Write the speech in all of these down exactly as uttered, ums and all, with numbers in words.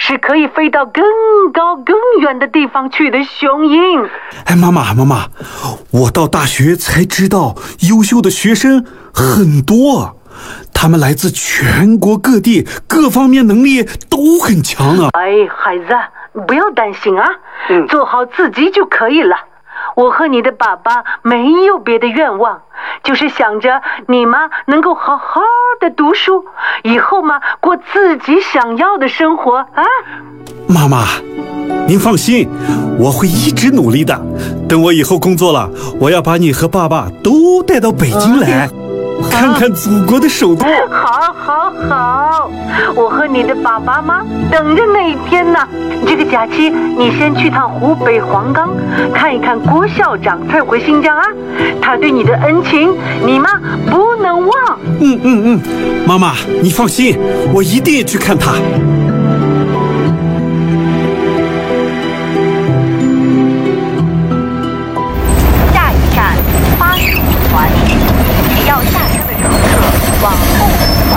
是可以飞到更高更远的地方去的雄鹰。 哎，妈妈妈妈，我到大学才知道优秀的学生很多，他们来自全国各地，各方面能力都很强啊。 哎，孩子，不要担心啊， 嗯， 做好自己就可以了。我和你的爸爸没有别的愿望，就是想着你嘛能够好好的读书，以后嘛过自己想要的生活啊。 妈妈，您放心，我会一直努力的。等我以后工作了，我要把你和爸爸都带到北京来，嗯，看看祖国的首都。 好好好，我和你的爸爸嘛等着那一天呢。这个假期你先去趟湖北黄冈，看一看郭校长才回新疆啊，他对你的恩情你嘛不能忘。 嗯嗯嗯，妈妈你放心，我一定去看他。 下一站巴士五团，请要下车的乘客往后走。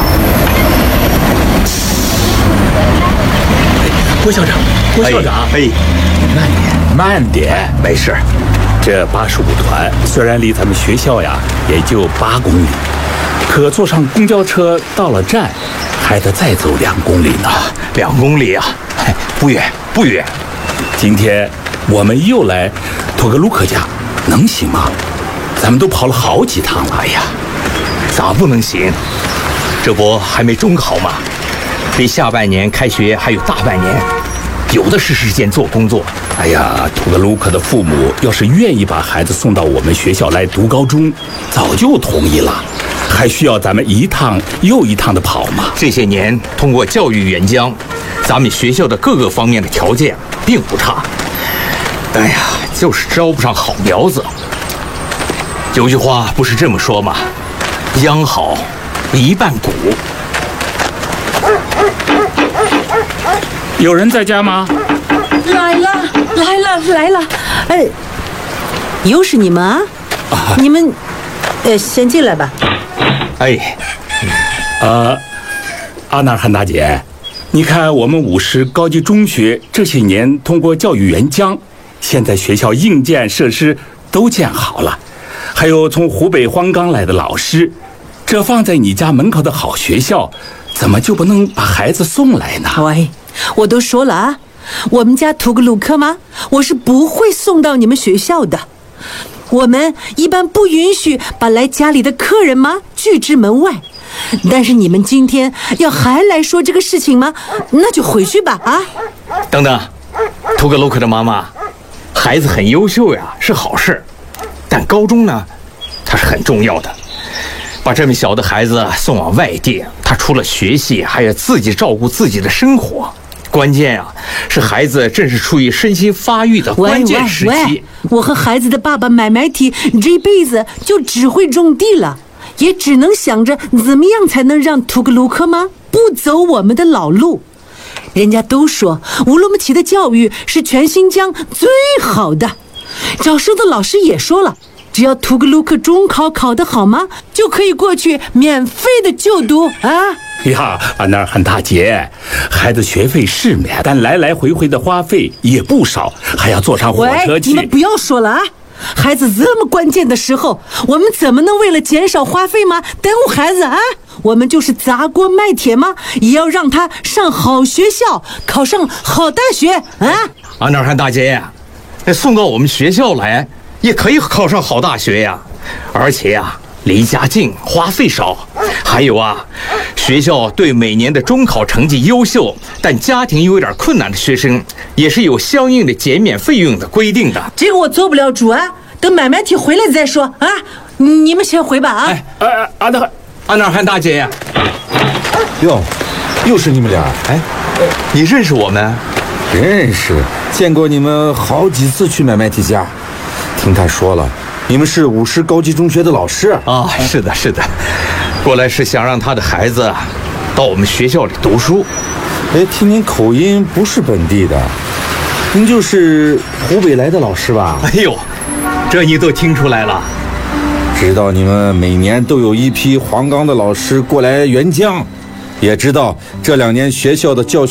郭校长，郭校长， 哎， 慢点，慢点， 没事。 这八十五团虽然离咱们学校呀也就八公里，可坐上公交车到了站，还得再走两公里呢。 两公里啊，不远不远。 今天我们又来托格鲁克家，能行吗？咱们都跑了好几趟了。 哎呀，咋不能行？这不还没中考吗？离下半年开学还有大半年，有的是时间做工作。 哎呀，图格鲁克的父母要是愿意把孩子送到我们学校来读高中，早就同意了，还需要咱们一趟又一趟的跑吗？ 这些年通过教育援疆，咱们学校的各个方面的条件并不差。哎呀，就是招不上好苗子。有句话不是这么说吗？秧好，一半谷。 有人在家吗？ 来了，来了，来了！哎，又是你们啊？啊你们，呃，先进来吧。 哎， 呃，阿纳尔汗大姐，你看我们五十高级中学这些年通过教育援疆，现在学校硬件设施都建好了，还有从湖北黄冈来的老师，这放在你家门口的好学校，怎么就不能把孩子送来呢？ 喂，我都说了啊，我们家图格鲁克吗？我是不会送到你们学校的。我们一般不允许把来家里的客人吗拒之门外。但是你们今天要还来说这个事情吗？那就回去吧啊！ 等等，图格鲁克的妈妈，孩子很优秀呀，是好事，但高中呢，它是很重要的。把这么小的孩子送往外地，他除了学习，还要自己照顾自己的生活。关键啊，是孩子正是处于身心发育的关键时期。 喂喂喂，我和孩子的爸爸买买提这辈子就只会种地了，也只能想着怎么样才能让图格鲁克吗不走我们的老路。人家都说乌鲁木齐的教育是全新疆最好的，招生的老师也说了，只要图格鲁克中考考得好吗，就可以过去免费的就读啊！ 呀，安娜尔汗大姐，孩子学费是免，但来来回回的花费也不少，还要坐上火车去。 喂，你们不要说了啊！孩子这么关键的时候，我们怎么能为了减少花费吗？耽误孩子啊！我们就是砸锅卖铁吗？也要让他上好学校，考上好大学啊！ 安娜尔汗大姐呀，送到我们学校来。也可以考上好大学呀，而且呀，离家近，花费少。还有啊，学校对每年的中考成绩优秀但家庭有点困难的学生，也是有相应的减免费用的规定的。 这个我做不了主啊，等买买提回来再说啊。你们先回吧啊。 哎，呃，安娜安娜汗大姐呀， 哟，又是你们俩？哎， 你认识我们？ 认识，见过你们好几次去买买提家。听他说了，你们是五十高级中学的老师啊？是的，是的，过来是想让他的孩子到我们学校里读书。 哎，听您口音不是本地的，您就是湖北来的老师吧？ 哎呦，这你都听出来了。 知道你们每年都有一批黄冈的老师过来援疆，也知道这两年学校的教学